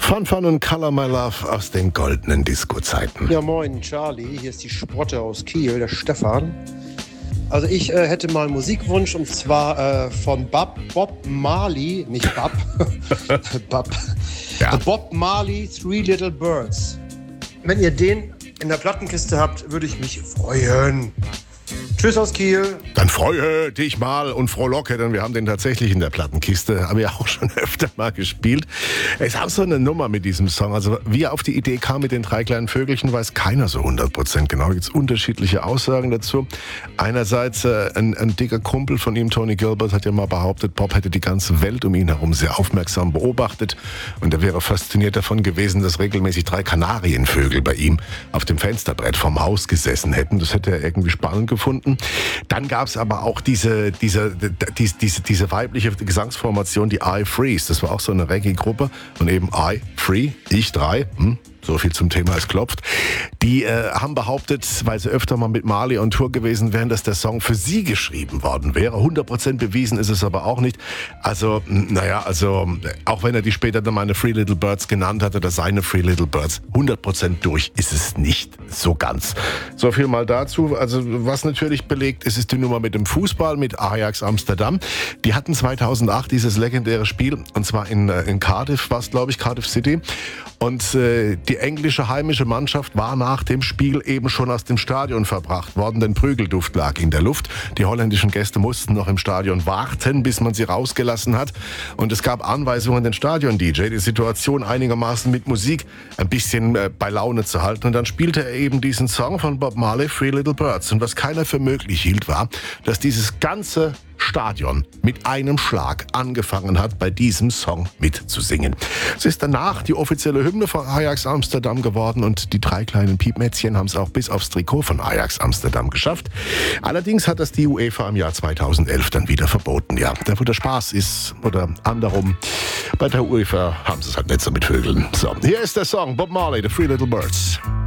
Fun und Color My Love aus den goldenen Disco-Zeiten. Ja, moin, Charlie. Hier ist die Sprotte aus Kiel, der Stefan. Also ich hätte mal einen Musikwunsch, und zwar von Bob Marley, nicht Bob, Bob. Ja. Bob Marley, Three Little Birds. Wenn ihr den in der Plattenkiste habt, würde ich mich freuen. Tschüss aus Kiel. Dann freue dich mal und frohlocke, denn wir haben den tatsächlich in der Plattenkiste. Haben wir auch schon öfter mal gespielt. Es ist auch so eine Nummer mit diesem Song. Also wie er auf die Idee kam mit den 3 kleinen Vögelchen, weiß keiner so 100% genau. Da gibt es unterschiedliche Aussagen dazu. Einerseits ein dicker Kumpel von ihm, Tony Gilbert, hat ja mal behauptet, Bob hätte die ganze Welt um ihn herum sehr aufmerksam beobachtet. Und er wäre fasziniert davon gewesen, dass regelmäßig 3 Kanarienvögel bei ihm auf dem Fensterbrett vom Haus gesessen hätten. Das hätte er irgendwie spannend gefunden. Dann gab es aber auch diese weibliche Gesangsformation, die I Freeze. Das war auch so eine Reggae-Gruppe. Und eben I Free, ich 3. So viel zum Thema, es klopft. Die haben behauptet, weil sie öfter mal mit Marley on Tour gewesen wären, dass der Song für sie geschrieben worden wäre. 100% bewiesen ist es aber auch nicht. Also, auch wenn er die später dann meine Three Little Birds genannt hat oder seine Three Little Birds, 100% durch ist es nicht so ganz. So viel mal dazu. Also, was natürlich belegt ist, ist die Nummer mit dem Fußball, mit Ajax Amsterdam. Die hatten 2008 dieses legendäre Spiel, und zwar in Cardiff, war es, glaube ich, Cardiff City. Und die englische heimische Mannschaft war nach dem Spiel eben schon aus dem Stadion verbracht worden, denn Prügelduft lag in der Luft. Die holländischen Gäste mussten noch im Stadion warten, bis man sie rausgelassen hat. Und es gab Anweisungen an den Stadion-DJ, die Situation einigermaßen mit Musik ein bisschen bei Laune zu halten. Und dann spielte er eben diesen Song von Bob Marley, Three Little Birds. Und was keiner für möglich hielt, war, dass dieses ganze Stadion mit einem Schlag angefangen hat, bei diesem Song mitzusingen. Es ist danach die offizielle Hymne von Ajax Amsterdam geworden, und die 3 kleinen Piepmätzchen haben es auch bis aufs Trikot von Ajax Amsterdam geschafft. Allerdings hat das die UEFA im Jahr 2011 dann wieder verboten. Ja, da wo der Spaß ist oder andersrum, bei der UEFA haben sie es halt nicht so mit Vögeln. So, hier ist der Song Bob Marley, The Three Little Birds.